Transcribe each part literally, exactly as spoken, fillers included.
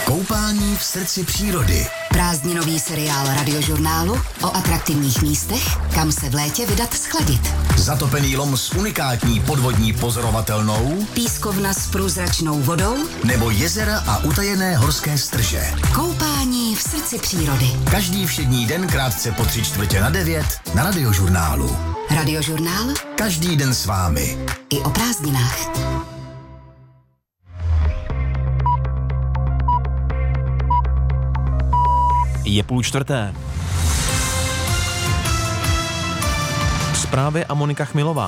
Koupání v srdci přírody. Prázdninový seriál Radiožurnálu o atraktivních místech, kam se v létě vydat schladit. Zatopený lom s unikátní podvodní pozorovatelnou, Pískovna s průzračnou vodou nebo jezera a utajené horské strže. Koupání v srdci přírody. Každý všední den krátce po tři čtvrtě na devět na Radiožurnálu. Radiožurnál? Každý den s vámi. I o prázdninách. Je půl čtvrté. Zprávy a Monika Chmilová.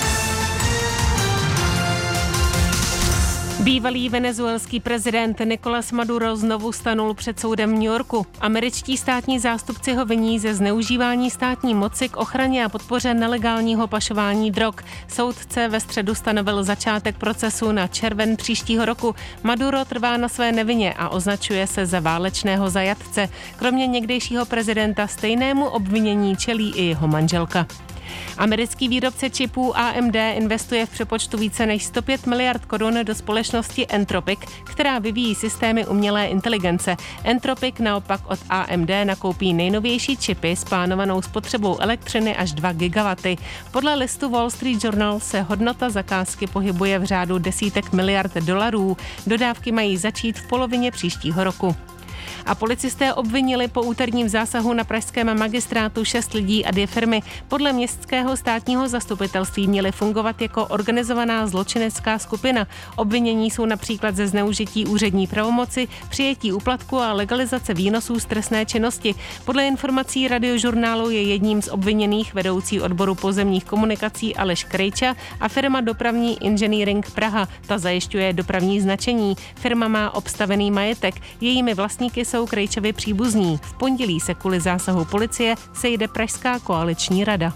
Bývalý venezuelský prezident Nicolás Maduro znovu stanul před soudem v New Yorku. Američtí státní zástupci ho viní ze zneužívání státní moci k ochraně a podpoře nelegálního pašování drog. Soudce ve středu stanovil začátek procesu na červen příštího roku. Maduro trvá na své nevině a označuje se za válečného zajatce. Kromě někdejšího prezidenta stejnému obvinění čelí i jeho manželka. Americký výrobce čipů A M D investuje v přepočtu více než sto pět miliard korun do společnosti Entropic, která vyvíjí systémy umělé inteligence. Entropic naopak od A M D nakoupí nejnovější čipy s plánovanou spotřebou elektřiny až dva gigawaty. Podle listu Wall Street Journal se hodnota zakázky pohybuje v řádu desítek miliard dolarů. Dodávky mají začít v polovině příštího roku. A policisté obvinili po úterním zásahu na pražském magistrátu šest lidí a dvě firmy. Podle městského státního zastupitelství měly fungovat jako organizovaná zločinecká skupina. Obvinění jsou například ze zneužití úřední pravomoci, přijetí úplatku a legalizace výnosů z trestné činnosti. Podle informací Radiožurnálu je jedním z obviněných vedoucí odboru pozemních komunikací Aleš Krejča a firma Dopravní Engineering Praha. Ta zajišťuje dopravní značení. Firma má obstavený majetek. Jejími vlastníky jsou Krejčovi příbuzní. V pondělí se kvůli zásahu policie sejde Pražská koaliční rada.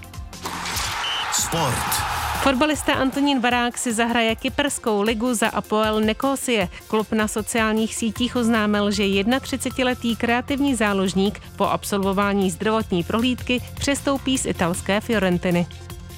Sport. Fotbalista Antonín Barák si zahraje kyperskou ligu za Apoel Nicosie. Klub na sociálních sítích oznámil, že třicetiletý kreativní záložník po absolvování zdravotní prohlídky přestoupí z italské Fiorentiny.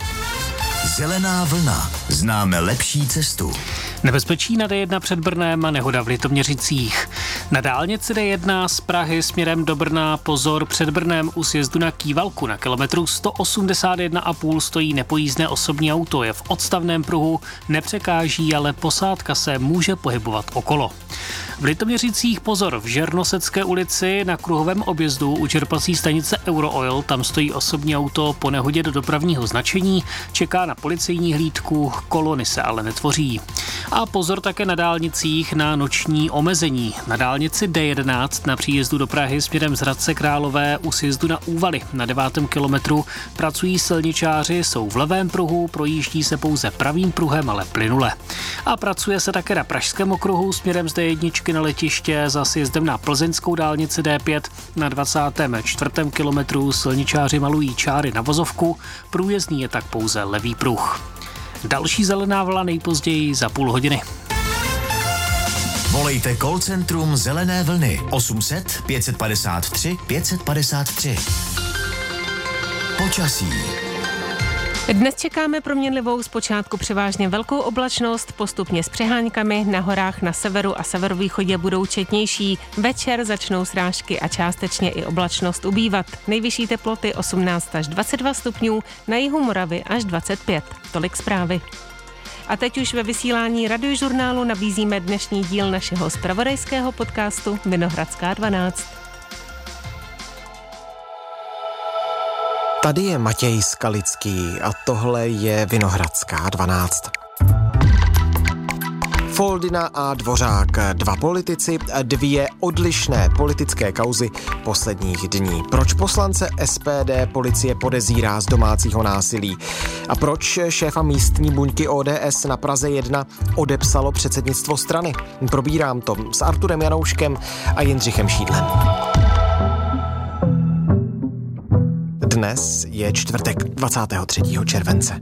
Zelená vlna. Známe lepší cestu. Nebezpečí na D jedna před Brnem a nehoda v Litoměřicích. Na dálnici D jedna z Prahy směrem do Brna pozor před Brnem u sjezdu na Kývalku. Na kilometru sto osmdesát jedna a půl stojí nepojízdné osobní auto. Je v odstavném pruhu, nepřekáží, ale posádka se může pohybovat okolo. V Litoměřicích pozor v Žernosecké ulici na kruhovém objezdu u čerpací stanice Eurooil. Tam stojí osobní auto po nehodě do dopravního značení, čeká na policejní hlídku, kolony se ale netvoří. A pozor také na dálnicích na noční omezení. Na dálnici D jedenáct na příjezdu do Prahy směrem z Hradce Králové u sjezdu na Úvaly na devátém kilometru pracují silničáři, jsou v levém pruhu, projíždí se pouze pravým pruhem, ale plynule. A pracuje se také na Pražském okruhu směrem z D jedna na letiště za sjezdem na plzeňskou dálnici D pět na dvacátém čtvrtém kilometru silničáři malují čáry na vozovku, průjezdný je tak pouze levý pruh. Další zelená vlna nejpozději za půl hodiny. Volejte call centrum Zelené vlny osm set pět padesát tři pět padesát tři. Počasí. Dnes čekáme proměnlivou zpočátku převážně velkou oblačnost, postupně s přeháňkami, na horách na severu a severovýchodě budou četnější. Večer začnou srážky a částečně i oblačnost ubývat. Nejvyšší teploty osmnáct až dvacet dva stupňů, na jihu Moravy až dvacet pět. Tolik zprávy. A teď už ve vysílání Radiožurnálu nabízíme dnešní díl našeho zpravodajského podcastu Vinohradská dvanáct. Tady je Matěj Skalický a tohle je Vinohradská dvanáct. Foldina a Dvořák, dva politici, dvě odlišné politické kauzy posledních dní. Proč poslance S P D policie podezírá z domácího násilí? A proč šéfa místní buňky O D S na Praze jedna odepsalo předsednictvo strany? Probírám to s Arturem Janouškem a Jindřichem Šídlem. Dnes je čtvrtek dvacátého třetího července.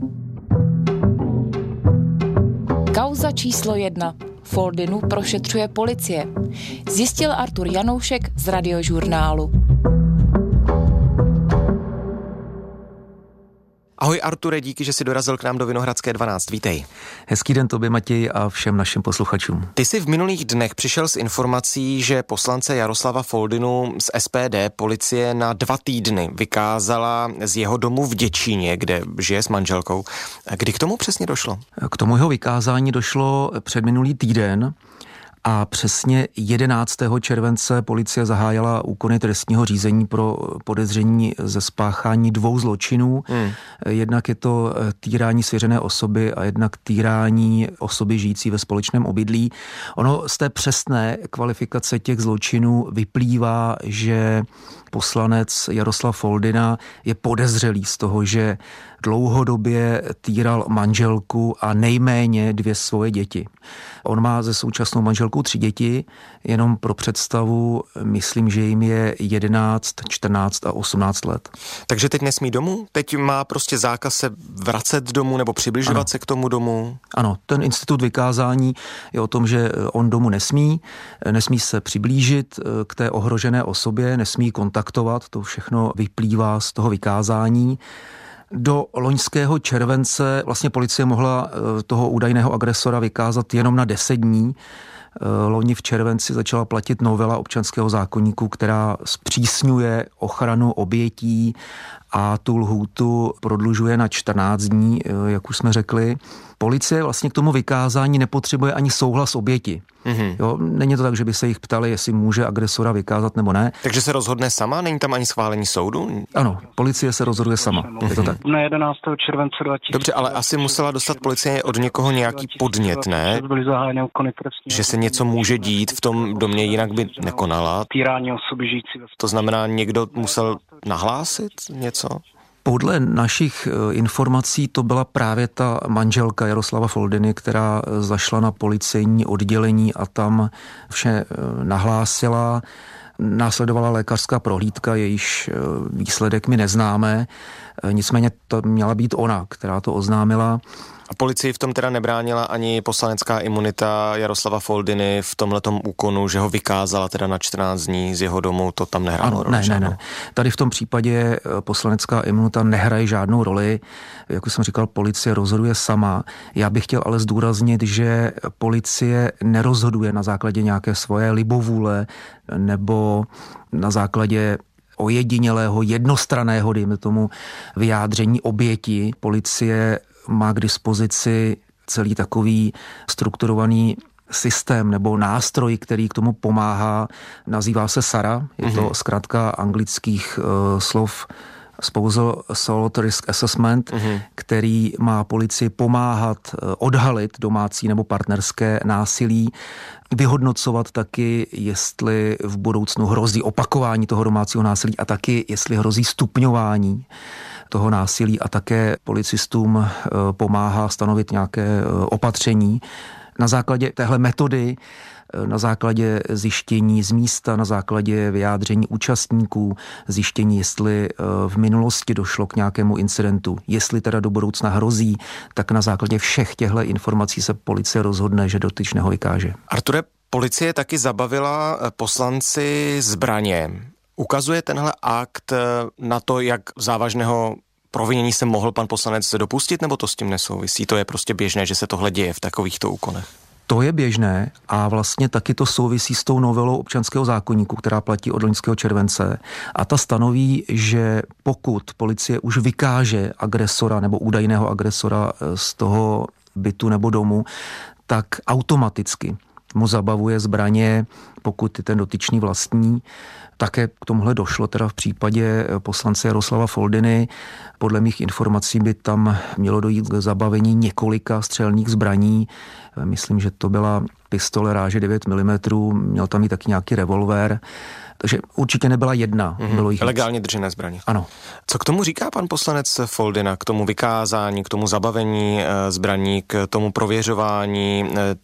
Kauza číslo jedna. Foldinu prošetřuje policie. Zjistil Artur Janoušek z Radiožurnálu. Ahoj Arture, díky, že jsi dorazil k nám do Vinohradské dvanáct. Vítej. Hezký den tobě, Matěj, a všem našim posluchačům. Ty jsi v minulých dnech přišel s informací, že poslance Jaroslava Foldynu z S P D policie na dva týdny vykázala z jeho domu v Děčíně, kde žije s manželkou. Kdy k tomu přesně došlo? K tomu jeho vykázání došlo předminulý týden a přesně jedenáctého července policie zahájila úkony trestního řízení pro podezření ze spáchání dvou zločinů. Hmm. Jednak je to týrání svěřené osoby a jednak týrání osoby žijící ve společném obydlí. Ono z té přesné kvalifikace těch zločinů vyplývá, že poslanec Jaroslav Foldyna je podezřelý z toho, že dlouhodobě týral manželku a nejméně dvě svoje děti. On má se současnou manželkou tři děti, jenom pro představu, myslím, že jim je jedenáct, čtrnáct a osmnáct let. Takže teď nesmí domů? Teď má prostě zákaz se vracet domů nebo přibližovat ano. se k tomu domu? Ano, ten institut vykázání je o tom, že on domů nesmí, nesmí se přiblížit k té ohrožené osobě, nesmí kontaktovat, to všechno vyplývá z toho vykázání. Do loňského července vlastně policie mohla toho údajného agresora vykázat jenom na deset dní. Loni v červenci začala platit novela občanského zákoníku, která zpřísňuje ochranu obětí a tu lhůtu prodlužuje na čtrnáct dní, jak už jsme řekli. Policie vlastně k tomu vykázání nepotřebuje ani souhlas oběti. Mm-hmm. Jo, není to tak, že by se jich ptali, jestli může agresora vykázat nebo ne. Takže se rozhodne sama? Není tam ani schválení soudu? Ano, policie se rozhoduje sama. Mm-hmm. Je to tak. Na jedenáctého července dva tisíce. Dobře, ale asi musela dostat policie od někoho nějaký podnět, ne? Že se něco může dít v tom domě, jinak by nekonala. Týrání osoby žijící. To znamená, někdo musel nahlásit něco? Podle našich informací to byla právě ta manželka Jaroslava Foldyny, která zašla na policejní oddělení a tam vše nahlásila. Následovala lékařská prohlídka, jejíž výsledek my neznáme. Nicméně to měla být ona, která to oznámila. A policii v tom teda nebránila ani poslanecká imunita Jaroslava Foldyny v tomhletom úkonu, že ho vykázala teda na čtrnáct dní z jeho domu, to tam nehrálo roli? Ne, ne, ne. Tady v tom případě poslanecká imunita nehraje žádnou roli. Jak už jsem říkal, policie rozhoduje sama. Já bych chtěl ale zdůraznit, že policie nerozhoduje na základě nějaké svoje libovůle nebo na základě ojedinělého, jednostranného, dejme tomu, vyjádření oběti. Policie má k dispozici celý takový strukturovaný systém nebo nástroj, který k tomu pomáhá. Nazývá se SARA, je to zkrátka anglických uh, slov Spousal Assault Risk Assessment, mm-hmm. který má policii pomáhat odhalit domácí nebo partnerské násilí, vyhodnocovat taky, jestli v budoucnu hrozí opakování toho domácího násilí a taky, jestli hrozí stupňování toho násilí a také policistům pomáhá stanovit nějaké opatření. Na základě téhle metody, na základě zjištění z místa, na základě vyjádření účastníků, zjištění, jestli v minulosti došlo k nějakému incidentu, jestli teda do budoucna hrozí, tak na základě všech těchto informací se policie rozhodne, že dotyčného vykáže. Arture, policie taky zabavila poslanci zbraně. Ukazuje tenhle akt na to, jak závažného provinění se mohl pan poslanec dopustit, nebo to s tím nesouvisí? To je prostě běžné, že se tohle děje v takovýchto úkonech? To je běžné a vlastně taky to souvisí s tou novelou občanského zákoníku, která platí od loňského července. A ta stanoví, že pokud policie už vykáže agresora nebo údajného agresora z toho bytu nebo domu, tak automaticky mu zabavuje zbraně, pokud je ten dotyčný vlastní. Také k tomuhle došlo teda v případě poslance Jaroslava Foldyny. Podle mých informací by tam mělo dojít k zabavení několika střelných zbraní. Myslím, že to byla pistole ráže devět milimetrů, měl tam i taky nějaký revolver. Takže určitě nebyla jedna. Mm-hmm. Bylo jich legálně držené zbraně. Ano. Co k tomu říká pan poslanec Foldyna, k tomu vykázání, k tomu zabavení e, zbraní, k tomu prověřování e,